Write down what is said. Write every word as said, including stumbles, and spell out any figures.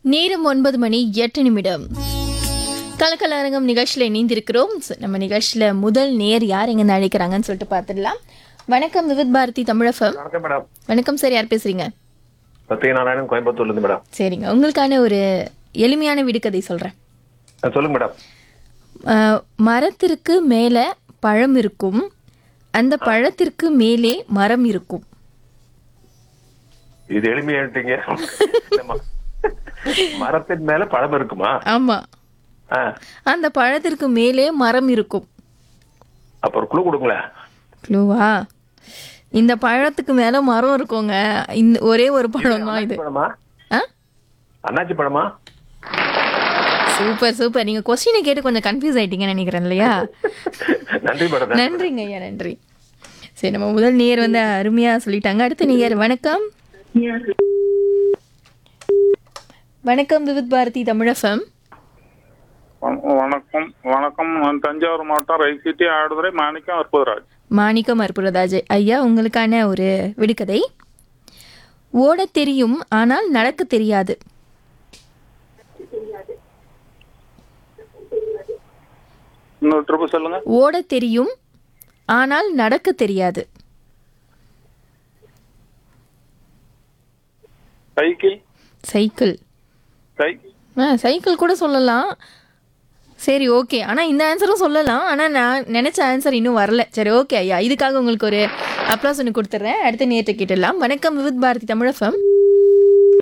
நேரம் ஒன்பது மணி எட்டு நிமிடம். கலக்கலரங்கம் நிகழ்ச்சியில் இணைந்திருக்கிறோம். ச- நம்ம நிகழ்ச்சியில் முதல் நேர் யார் எங்கே அழைக்கிறாங்கன்னு சொல்லிட்டு பார்த்துடலாம். வணக்கம் விவித் பாரதி தமிழகம். வணக்கம் மேடம். வணக்கம் சார், யார் பேசுறீங்க? சத்யநாராயணன், கோயம்புத்தூர்ல இருந்து மேடம். சரிங்க, உங்களுக்கான ஒரு எளிமையான விடுகதை சொல்கிறேன். ஆ, சொல்லுங்க மேடம். மரத்திற்கு மேலே பழம் இருக்கும், அந்த பழத்திற்கு மேலே மரம் இருக்கும். இது எளிமையாட்டீங்க. மரத்தின் மேல பழம் இருக்குமா? ஆமா, ஆ, அந்த பழத்திற்கு மேலே மரம் இருக்கும். அப்ப ஒரு குழு கொடுங்களேன். க்ளூவா? இந்த பழத்துக்கு மேலே மரம் இருக்குங்க. இந்த ஒரே ஒரு பழம் தான் இது. அன்னாச்சி பழமா? ஆ, அண்ணாச்சி பழமா? Super super. நீங்க கொஸ்டினை கேட்டு கொஞ்சம் கன்ஃபியூஸ் ஆயிட்டீங்கன்னு நினைக்கிறேன் இல்லையா? நன்றி மேடம். நன்றிங்க ஐயா, நன்றி. சரி, நம்ம முதல் நேர் வந்து அருமையா சொல்லிட்டாங்க. அடுத்த நேர் வணக்கம். வணக்கம் விவித் பாரதி தமிழகம். வணக்கம் வணக்கம் நான் தஞ்சாவூர் மாவட்டம் ரைசிட்டி ஆடுதுறை மாணிக்கம் அற்புதராஜ். மாணிக்கம் அற்புதராஜ் ஐயா, உங்களுக்கான ஒரு விடுகதை. ஓடத் தெரியும் ஆனால் நடக்க தெரியாது. இன்னொரு ட்ரிப்பு சொல்லுங்க. ஓடத் தெரியும் ஆனால் நடக்க தெரியாது. சைக்கிள். சைக்கிள். சைக்கிள் ஆ, சைக்கிள் கூட சொல்லலாம். சரி, ஓகே. ஆனால் இந்த ஆன்சரும் சொல்லலாம். ஆனால் நான் நினச்ச ஆன்சர் இன்னும் வரல. சரி, ஓகே ஐயா, இதுக்காக உங்களுக்கு ஒரு அப்ளாஸ் ஒன்று கொடுத்துட்றேன். அடுத்த நேரத்தை கேட்டுடலாம். வணக்கம் விவித் பாரதி தமிழகம்.